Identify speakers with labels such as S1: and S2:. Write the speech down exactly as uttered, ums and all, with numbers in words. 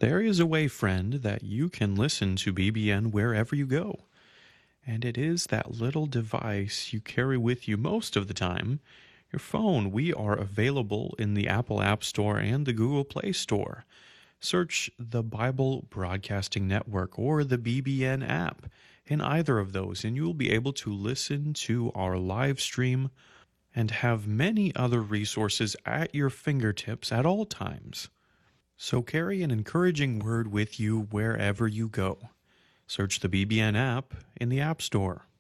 S1: There is a way, friend, that you can listen to B B N wherever you go. And it is that little device you carry with you most of the time, your phone. We are available in the Apple App Store and the Google Play Store. Search the Bible Broadcasting Network or the B B N app in either of those, and you will be able to listen to our live stream and have many other resources at your fingertips at all times. So carry an encouraging word with you wherever you go. Search the B B N app in the App Store.